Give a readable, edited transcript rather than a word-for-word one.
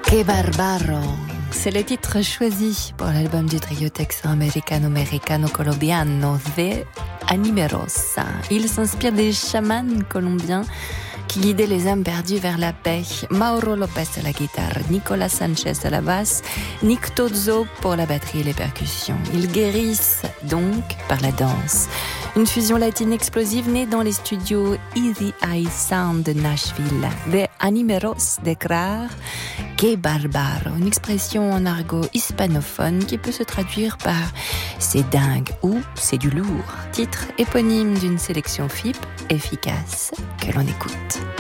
Que barbaro! C'est le titre choisi pour l'album du trio texano-americano-colombiano The Animeros. Il s'inspire des chamans colombiens qui guidaient les âmes perdues vers la paix. Mauro Lopez à la guitare, Nicolas Sanchez à la basse, Nick Tozzo pour la batterie et les percussions. Ils guérissent donc par la danse. Une fusion latine explosive née dans les studios Easy Eye Sound de Nashville. The Animeros déclare Que barbaro, une expression en argot hispanophone qui peut se traduire par c'est dingue ou c'est du lourd. Titre éponyme d'une sélection FIP efficace que l'on écoute.